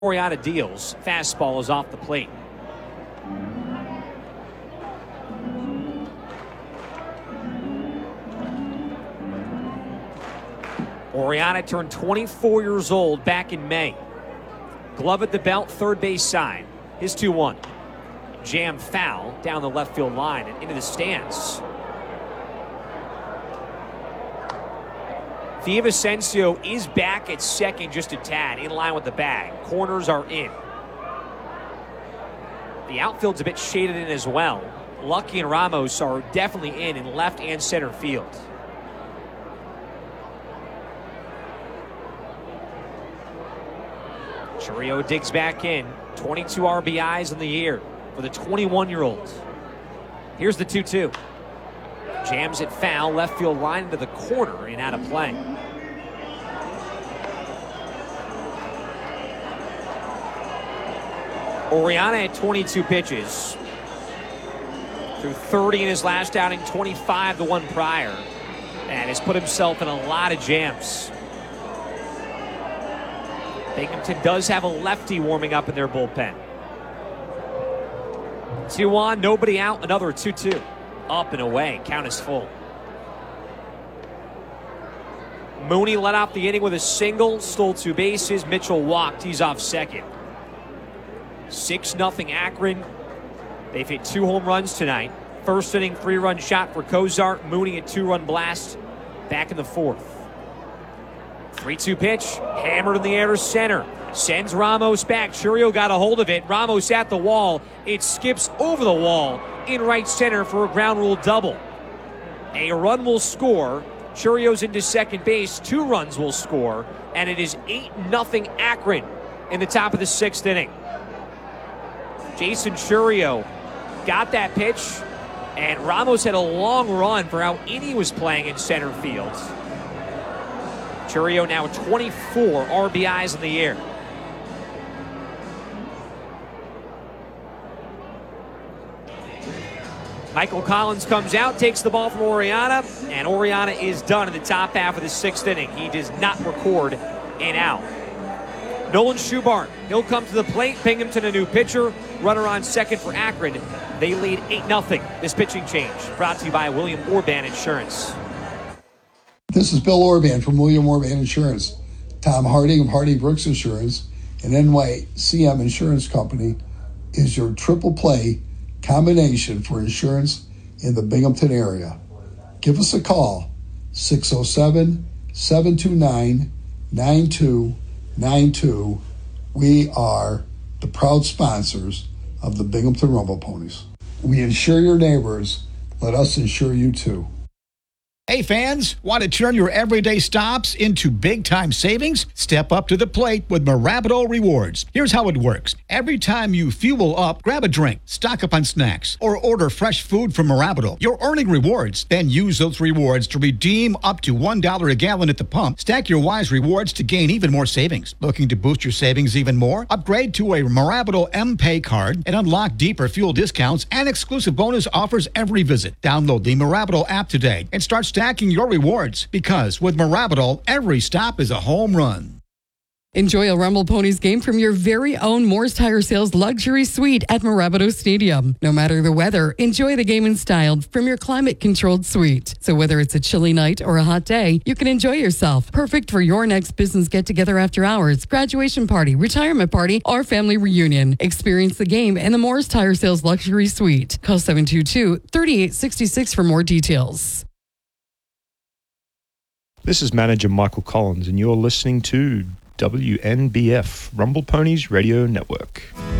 Oriana deals. Fastball is off the plate. Oriana turned 24 years old back in May. Glove at the belt, third base side. His 2-1. Jam foul down the left field line and into the stands. Villavicencio is back at second, just a tad, in line with the bag. Corners are in. The outfield's a bit shaded in as well. Lucky and Ramos are definitely in left and center field. Chourio digs back in. 22 RBIs in the year for the 21-year-old. Here's the 2-2. Jams it foul, left field line into the corner and out of play. Oriana had 22 pitches. Threw 30 in his last outing, 25 the one prior. And has put himself in a lot of jams. Binghamton does have a lefty warming up in their bullpen. 2-1, nobody out, another 2-2. Up and away, count is full. Mooney led off the inning with a single, stole 2 bases. Mitchell walked, he's off second. 6-0 Akron. They've hit 2 home runs tonight. First inning, 3-run shot for Cozart. Mooney a 2-run blast back in the 4th. 3-2 pitch, hammered in the air to center. Sends Ramos back. Chourio got a hold of it. Ramos at the wall. It skips over the wall in right center for a ground rule double. A run will score. Chourio's into second base. 2 runs will score. And it is 8-0 Akron in the top of the 6th inning. Jason Chourio got that pitch. And Ramos had a long run for how Innie was playing in center field. Chourio now 24 RBIs in the year. Michael Collins comes out, takes the ball from Oriana, and Oriana is done in the top half of the 6th inning. He does not record an out. Nolan Schubart, he'll come to the plate. Binghamton, a new pitcher. Runner on second for Akron. They lead 8-0. This pitching change brought to you by William Orban Insurance. This is Bill Orban from William Orban Insurance. Tom Harding of Harding Brooks Insurance and NYCM Insurance Company is your triple play combination for insurance in the Binghamton area. Give us a call, 607-729-9292. We are the proud sponsors of the Binghamton Rumble Ponies. We insure your neighbors. Let us insure you too. Hey fans, want to turn your everyday stops into big-time savings? Step up to the plate with Marabito Rewards. Here's how it works. Every time you fuel up, grab a drink, stock up on snacks, or order fresh food from Marabito. You're earning rewards. Then use those rewards to redeem up to $1 a gallon at the pump. Stack your Wise rewards to gain even more savings. Looking to boost your savings even more? Upgrade to a Marabito M-Pay card and unlock deeper fuel discounts and exclusive bonus offers every visit. Download the Marabito app today and start stacking your rewards, because with Marabito, every stop is a home run. Enjoy a Rumble Ponies game from your very own Moore's Tire Sales luxury suite at Marabito Stadium. No matter the weather, enjoy the game in style from your climate-controlled suite. So whether it's a chilly night or a hot day, you can enjoy yourself. Perfect for your next business get-together after hours, graduation party, retirement party, or family reunion. Experience the game in the Moore's Tire Sales luxury suite. Call 722-3866 for more details. This is manager Michael Collins, and you're listening to WNBF, Rumble Ponies Radio Network.